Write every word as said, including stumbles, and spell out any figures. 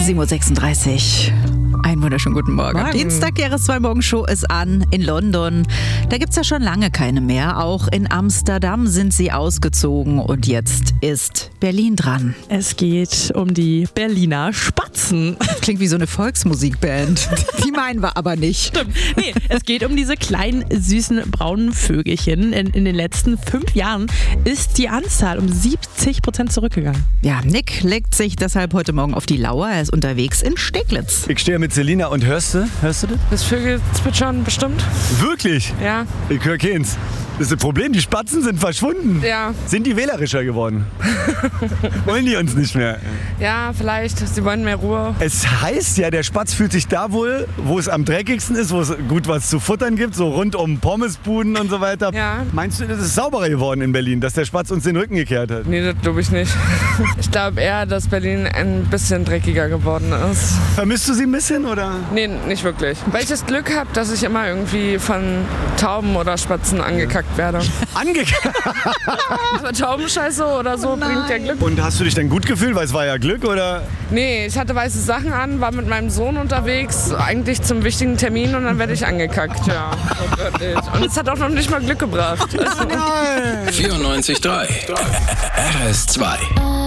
sieben Uhr sechsunddreißig. Einen wunderschönen guten Morgen. Morgen. Dienstag, R S zwei Morgenshow ist an in London. Da gibt es ja schon lange keine mehr. Auch in Amsterdam sind sie ausgezogen und jetzt ist Berlin dran. Es geht um die Berliner Spatzen. Klingt wie so eine Volksmusikband. Die meinen wir aber nicht. Stimmt. Nee, es geht um diese kleinen, süßen, braunen Vögelchen. In, in den letzten fünf Jahren ist die Anzahl um siebzig Prozent zurückgegangen. Ja, Nick legt sich deshalb heute Morgen auf die Lauer. Er ist unterwegs in Steglitz. Ich stehe mit Selina und hörst du? Hörst du das? Das Vögelzwitschern bestimmt. Wirklich? Ja. Ich höre keins. Das ist das Problem, die Spatzen sind verschwunden. Ja. Sind die wählerischer geworden? Wollen die uns nicht mehr? Ja, vielleicht. Sie wollen mehr Ruhe. Es heißt ja, der Spatz fühlt sich da wohl, wo es am dreckigsten ist, wo es gut was zu futtern gibt, so rund um Pommesbuden und so weiter. Ja. Meinst du, das ist sauberer geworden in Berlin, dass der Spatz uns den Rücken gekehrt hat? Nee, das glaube ich nicht. Ich glaube eher, dass Berlin ein bisschen dreckiger geworden ist. Vermisst du sie ein bisschen, oder? Nee, nicht wirklich. Weil ich das Glück habe, dass ich immer irgendwie von Tauben oder Spatzen angekackt werde. Angekackt? Aber Taubenscheiße oder so bringt ja Glück. Und hast du dich dann gut gefühlt, weil es war ja Glück, oder? Nee, ich hatte weiße Sachen an, war mit meinem Sohn unterwegs, eigentlich zum wichtigen Termin und dann werde ich angekackt. Ja, wirklich. Und es hat auch noch nicht mal Glück gebracht. Nein! vierundneunzig Komma drei R S zwei